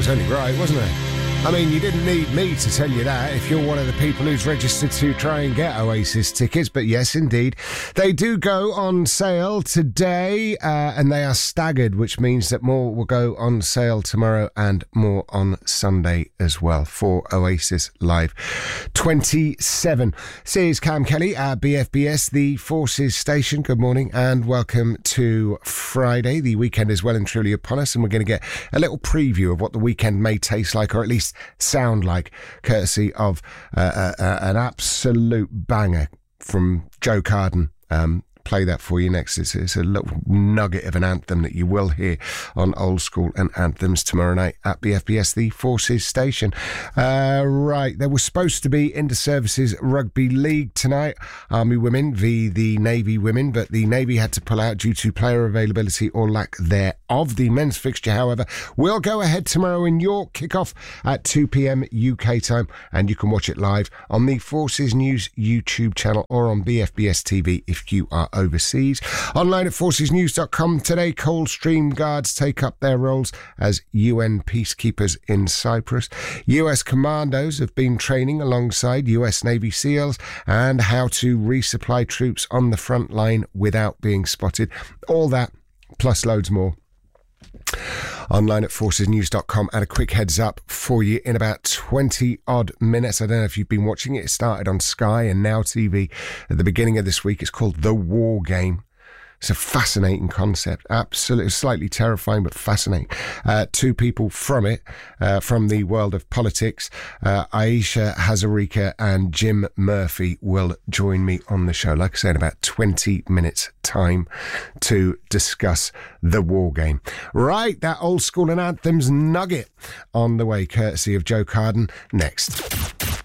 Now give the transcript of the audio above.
was only right, wasn't it? I mean, you didn't need me to tell you that if you're one of the people who's registered to try and get Oasis tickets. But yes, indeed, they do go on sale today and they are staggered, which means that more will go on sale tomorrow and more on Sunday as well for Oasis Live 27. This is Cam Kelly at BFBS, the Forces station. Good morning and welcome to Friday. The weekend is well and truly upon us, and we're going to get a little preview of what the weekend may taste like, or at least sound like, courtesy of an absolute banger from Joe Carden. Play that for you next. It's a little nugget of an anthem that you will hear on Old School and Anthems tomorrow night at BFBS, the Forces station. Right, there was supposed to be Inter-Services Rugby League tonight, Army women v the Navy women, but the Navy had to pull out due to player availability or lack thereof. The men's fixture, however, will go ahead tomorrow in York, kick-off at 2 p.m. UK time, and you can watch it live on the Forces News YouTube channel or on BFBS TV if you are overseas. Online at forcesnews.com today, Coldstream Guards take up their roles as UN peacekeepers in Cyprus. US commandos have been training alongside US Navy SEALs and how to resupply troops on the front line without being spotted. All that, plus loads more. Online at forcesnews.com, and a quick heads up for you in about 20 odd minutes. I don't know if you've been watching it. It started on Sky and Now TV at the beginning of this week. It's called The War Game. It's a fascinating concept, absolutely slightly terrifying, but fascinating. Two people from it, from the world of politics, Aisha Hazarika and Jim Murphy will join me on the show. Like I said, in about 20 minutes time to discuss The War Game. Right, that Old School and Anthems nugget on the way, courtesy of Joe Carden, next.